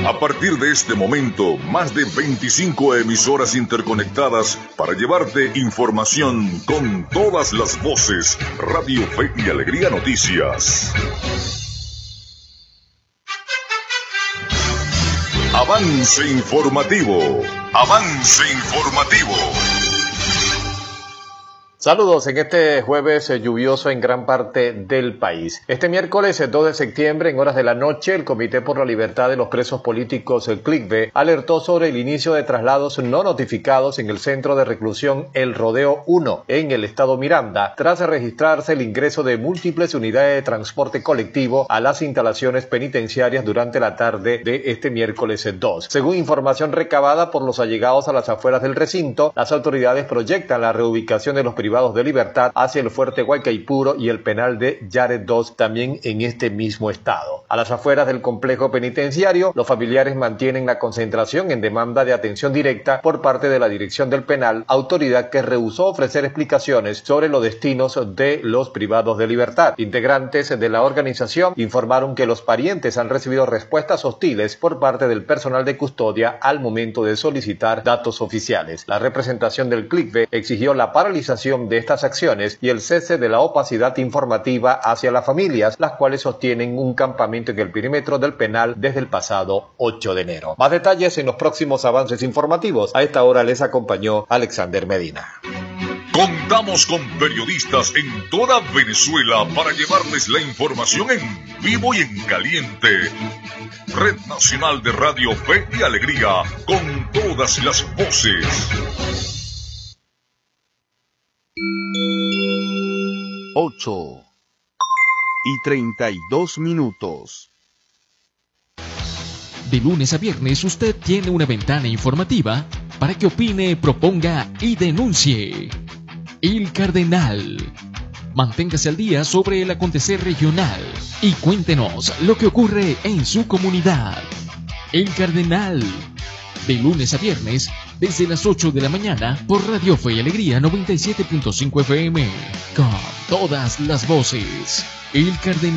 A partir de este momento, más de 25 emisoras interconectadas para llevarte información con todas las voces. Radio Fe y Alegría Noticias. Avance informativo. Avance informativo. Saludos en este jueves lluvioso en gran parte del país. Este miércoles 2 de septiembre, en horas de la noche, el Comité por la Libertad de los Presos Políticos, el CLICBE, alertó sobre el inicio de traslados no notificados en el Centro de Reclusión El Rodeo 1, en el estado Miranda, tras registrarse el ingreso de múltiples unidades de transporte colectivo a las instalaciones penitenciarias durante la tarde de este miércoles 2. Según información recabada por los allegados a las afueras del recinto, las autoridades proyectan la reubicación de los privados de libertad hacia el fuerte Guaycaipuro y el penal de Yaret 2, también en este mismo estado. A las afueras del complejo penitenciario, los familiares mantienen la concentración en demanda de atención directa por parte de la dirección del penal, autoridad que rehusó ofrecer explicaciones sobre los destinos de los privados de libertad. Integrantes de la organización informaron que los parientes han recibido respuestas hostiles por parte del personal de custodia al momento de solicitar datos oficiales. La representación del CLICBE exigió la paralización de estas acciones y el cese de la opacidad informativa hacia las familias, las cuales sostienen un campamento en el perímetro del penal desde el pasado 8 de enero. Más detalles en los próximos avances informativos. A esta hora les acompañó Alexander Medina. Contamos con periodistas en toda Venezuela para llevarles la información en vivo y en caliente. Red Nacional de Radio Fe y Alegría, con todas las voces. 8:32. De lunes a viernes usted tiene una ventana informativa para que opine, proponga y denuncie. El Cardenal. Manténgase al día sobre el acontecer regional y cuéntenos lo que ocurre en su comunidad. El Cardenal. De lunes a viernes, desde las 8 de la mañana, por Radio Fe y Alegría 97.5 FM. Con todas las voces. El Cardenal.